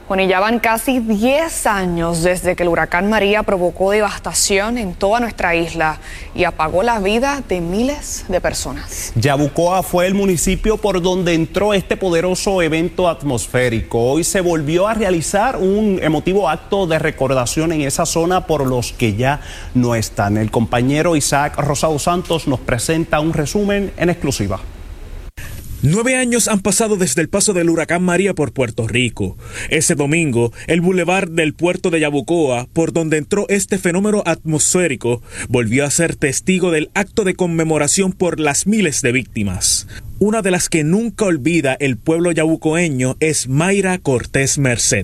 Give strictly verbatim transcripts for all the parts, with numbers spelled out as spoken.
Bueno, y ya van casi diez años desde que el huracán María provocó devastación en toda nuestra isla y apagó la vida de miles de personas. Yabucoa fue el municipio por donde entró este poderoso evento atmosférico. Hoy se volvió a realizar un emotivo acto de recordación en esa zona por los que ya no están. El compañero Isaac Rosado Santos nos presenta un resumen en exclusiva. Nueve años han pasado desde el paso del huracán María por Puerto Rico. Ese domingo, el bulevar del puerto de Yabucoa, por donde entró este fenómeno atmosférico, volvió a ser testigo del acto de conmemoración por las miles de víctimas. Una de las que nunca olvida el pueblo yabucoeño es Mayra Cortés Merced.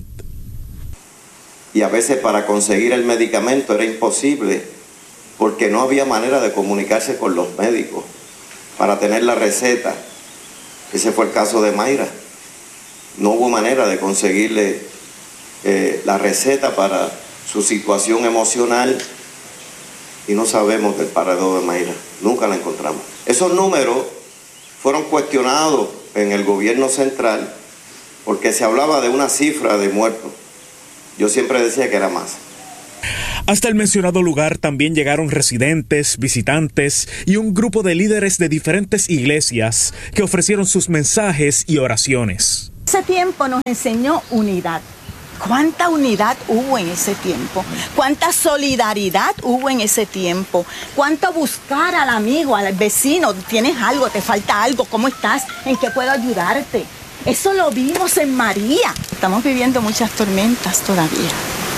Y a veces para conseguir el medicamento era imposible, porque no había manera de comunicarse con los médicos para tener la receta. Ese fue el caso de Mayra. No hubo manera de conseguirle eh, la receta para su situación emocional y no sabemos del paradero de Mayra. Nunca la encontramos. Esos números fueron cuestionados en el gobierno central porque se hablaba de una cifra de muertos. Yo siempre decía que era más. Hasta el mencionado lugar también llegaron residentes, visitantes y un grupo de líderes de diferentes iglesias que ofrecieron sus mensajes y oraciones. Ese tiempo nos enseñó unidad. ¿Cuánta unidad hubo en ese tiempo? ¿Cuánta solidaridad hubo en ese tiempo? ¿Cuánto buscar al amigo, al vecino? ¿Tienes algo? ¿Te falta algo? ¿Cómo estás? ¿En qué puedo ayudarte? Eso lo vimos en María. Estamos viviendo muchas tormentas todavía.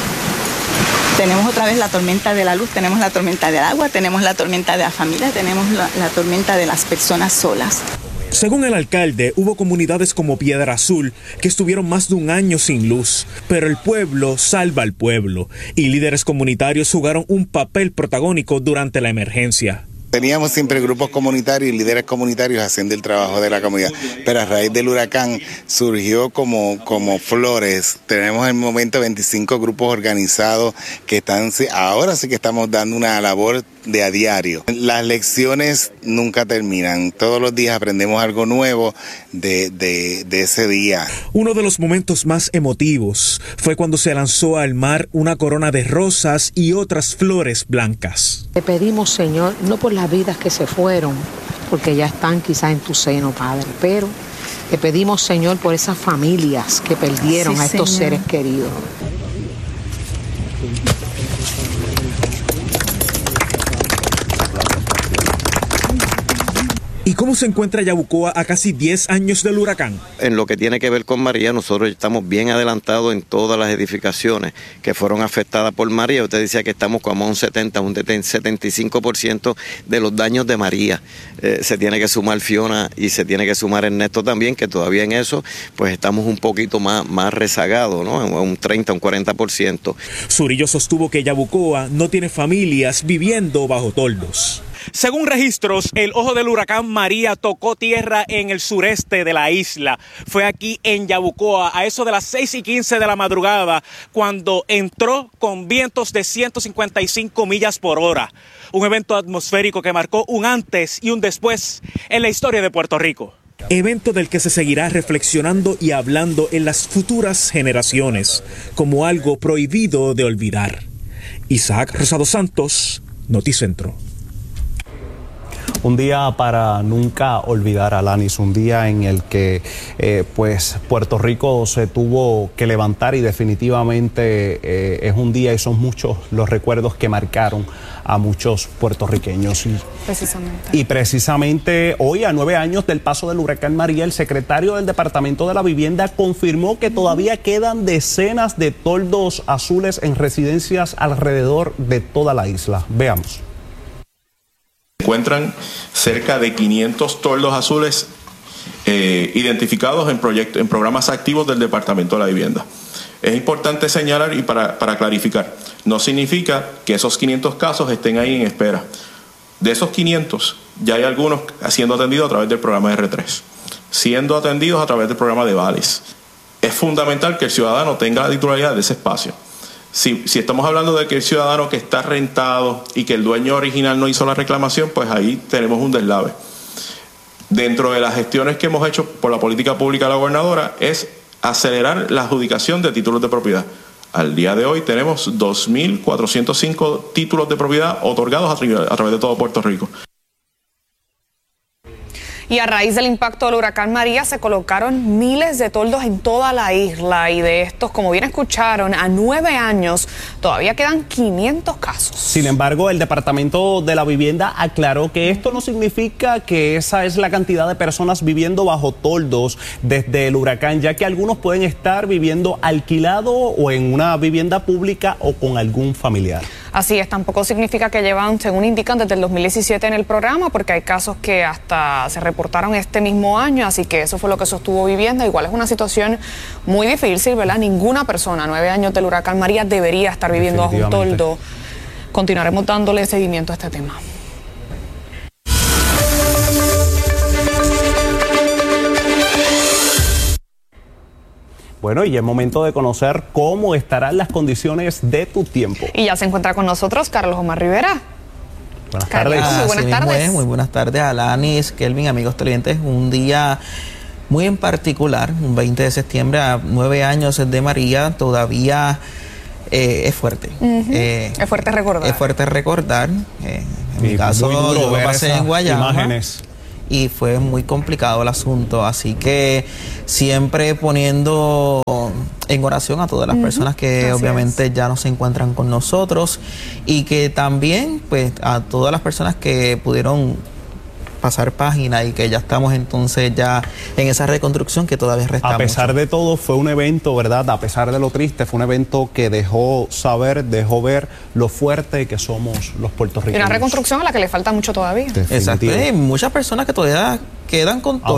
Tenemos otra vez la tormenta de la luz, tenemos la tormenta del agua, tenemos la tormenta de la familia, tenemos la, la tormenta de las personas solas. Según el alcalde, hubo comunidades como Piedra Azul que estuvieron más de un año sin luz, pero el pueblo salva al pueblo y líderes comunitarios jugaron un papel protagónico durante la emergencia. Teníamos siempre grupos comunitarios y líderes comunitarios haciendo el trabajo de la comunidad, pero a raíz del huracán surgió como, como flores. Tenemos en el momento veinticinco grupos organizados que están, ahora sí que estamos dando una labor de a diario. Las lecciones nunca terminan, todos los días aprendemos algo nuevo de, de, de ese día. Uno de los momentos más emotivos fue cuando se lanzó al mar una corona de rosas y otras flores blancas. Te pedimos, Señor, no por las vidas que se fueron, porque ya están quizás en tu seno, Padre, pero te pedimos, Señor, por esas familias que perdieron sí, a estos Señor. Seres queridos. ¿Y cómo se encuentra Yabucoa a casi diez años del huracán? En lo que tiene que ver con María, nosotros estamos bien adelantados en todas las edificaciones que fueron afectadas por María. Usted decía que estamos como a un setenta, un setenta y cinco por ciento de los daños de María. Eh, se tiene que sumar Fiona y se tiene que sumar Ernesto también, que todavía en eso pues estamos un poquito más, más rezagados, ¿no? Un treinta, un cuarenta por ciento. Zurillo sostuvo que Yabucoa no tiene familias viviendo bajo toldos. Según registros, el ojo del huracán María tocó tierra en el sureste de la isla. Fue aquí en Yabucoa a eso de las seis y quince de la madrugada cuando entró con vientos de ciento cincuenta y cinco millas por hora. Un evento atmosférico que marcó un antes y un después en la historia de Puerto Rico. Evento del que se seguirá reflexionando y hablando en las futuras generaciones como algo prohibido de olvidar. Isaac Rosado Santos, Noticentro. Un día para nunca olvidar, Alanis, un día en el que eh, pues Puerto Rico se tuvo que levantar y definitivamente eh, es un día y son muchos los recuerdos que marcaron a muchos puertorriqueños. Y, precisamente. Y precisamente hoy, a nueve años del paso del huracán María, el secretario del Departamento de la Vivienda confirmó que todavía quedan decenas de toldos azules en residencias alrededor de toda la isla. Veamos. Encuentran cerca de quinientos toldos azules eh, identificados en, proyectos, en programas activos del Departamento de la Vivienda. Es importante señalar y para, para clarificar, no significa que esos quinientos casos estén ahí en espera. De esos quinientos, ya hay algunos siendo atendidos a través del programa R tres, siendo atendidos a través del programa de Vales. Es fundamental que el ciudadano tenga la titularidad de ese espacio. Si, si estamos hablando de que el ciudadano que está rentado y que el dueño original no hizo la reclamación, pues ahí tenemos un deslave. Dentro de las gestiones que hemos hecho por la política pública de la gobernadora es acelerar la adjudicación de títulos de propiedad. Al día de hoy tenemos dos mil cuatrocientos cinco títulos de propiedad otorgados a, a través de todo Puerto Rico. Y a raíz del impacto del huracán María se colocaron miles de toldos en toda la isla y de estos, como bien escucharon, a nueve años todavía quedan quinientos casos. Sin embargo, el Departamento de la Vivienda aclaró que esto no significa que esa es la cantidad de personas viviendo bajo toldos desde el huracán, ya que algunos pueden estar viviendo alquilado o en una vivienda pública o con algún familiar. Así es, tampoco significa que llevan, según indican, desde el dos mil diecisiete en el programa, porque hay casos que hasta se reportaron este mismo año, así que eso fue lo que sostuvo Vivienda. Igual es una situación muy difícil, ¿verdad? Ninguna persona, nueve años del huracán María, debería estar viviendo bajo un toldo. Continuaremos dándole seguimiento a este tema. Bueno, y es momento de conocer cómo estarán las condiciones de tu tiempo. Y ya se encuentra con nosotros Carlos Omar Rivera. Buenas tardes. Ah, muy buenas tardes. Es, muy buenas tardes, Alanis, Kelvin, amigos televidentes. Un día muy en particular, un veinte de septiembre, a nueve años de María, todavía eh, es fuerte. Uh-huh. eh, es fuerte recordar. Es fuerte recordar. Eh, en mi y caso, yo lo pasé en Guayama. Imágenes. Y fue muy complicado el asunto, así que siempre poniendo en oración a todas las uh-huh. personas que Así obviamente es. ya no se encuentran con nosotros y que también pues a todas las personas que pudieron pasar página y que ya estamos entonces ya en esa reconstrucción que todavía resta A pesar mucho. de todo, fue un evento, ¿verdad? A pesar de lo triste, fue un evento que dejó saber, dejó ver lo fuerte que somos los puertorriqueños. Y una reconstrucción a la que le falta mucho todavía. Exacto. Hay muchas personas que todavía quedan con todo.